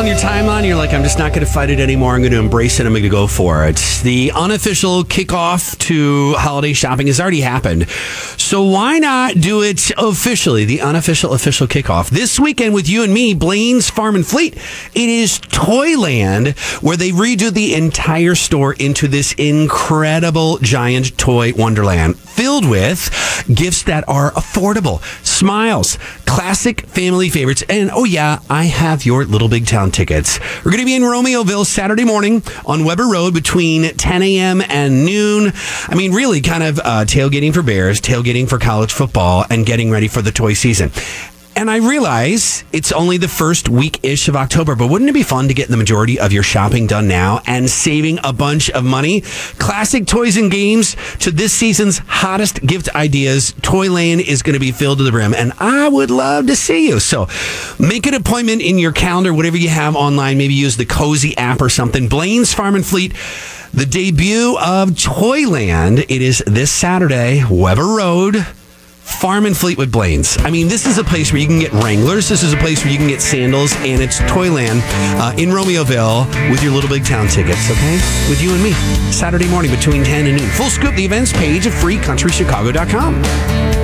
scrolling your timeline, you're like, I'm just not going to fight it anymore. I'm going to embrace it. I'm going to go for it. The unofficial kickoff to holiday shopping has already happened. So why not do it officially? The unofficial official kickoff. This weekend with you and me, Blaine's Farm and Fleet. It is Toyland, where they redo the entire store into this incredible giant toy wonderland filled with gifts that are affordable, smiles, classic family favorites, and oh yeah, I have your Little Big Town tickets. We're going to be in Romeoville Saturday morning on Weber Road between 10 a.m. and noon. I mean, really kind of tailgating for Bears, tailgating for college football, and getting ready for the toy season. And I realize it's only the first week-ish of October, but wouldn't it be fun to get the majority of your shopping done now and saving a bunch of money? Classic toys and games to this season's hottest gift ideas. Toyland is going to be filled to the brim, and I would love to see you. So make an appointment in your calendar, whatever you have online. Maybe use the Cozy app or something. Blaine's Farm and Fleet, the debut of Toyland. It is this Saturday, Weber Road. Farm and Fleet with Blaine's. I mean, this is a place where you can get Wranglers. This is a place where you can get sandals, and it's Toyland in Romeoville with your Little Big Town tickets, okay? With you and me, Saturday morning between 10 and noon. Full scoop, the events page of freecountrychicago.com.